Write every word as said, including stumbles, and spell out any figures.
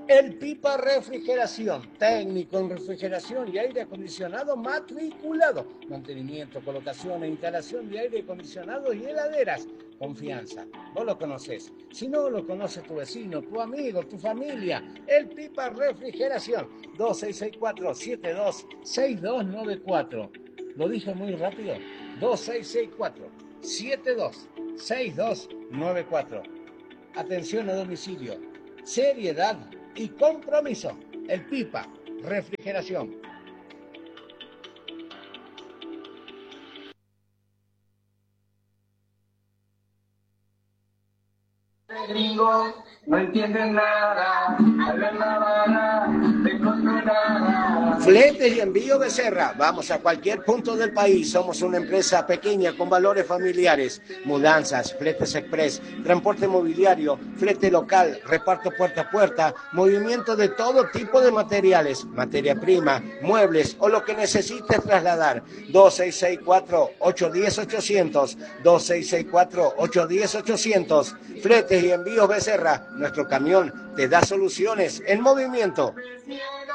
El Pipa Refrigeración, técnico en refrigeración y aire acondicionado matriculado. Mantenimiento, colocación e instalación de aire acondicionado y heladeras. Confianza, vos lo conocés. Si no lo conoce tu vecino, tu amigo, tu familia. El Pipa Refrigeración, dos seis seis cuatro, siete dos seis dos nueve cuatro. ¿Lo dije muy rápido? dos seis seis cuatro, siete dos seis dos nueve cuatro. Atención a domicilio, seriedad y compromiso. El Pipa Refrigeración. Gringos no entienden nada, hablan la vara, de nada. Fletes y envío Becerra. Vamos a cualquier punto del país. Somos una empresa pequeña con valores familiares. Mudanzas, fletes express, transporte mobiliario, flete local, reparto puerta a puerta, movimiento de todo tipo de materiales, materia prima, muebles o lo que necesites trasladar. dos seis seis cuatro, ocho uno cero, ochocientos. dos seis seis cuatro, ocho uno cero, ochocientos. Fletes y envíos Becerra. Nuestro camión te da soluciones en movimiento.